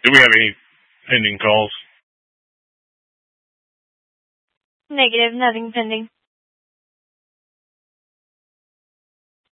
Do we have any pending calls? Negative, nothing pending.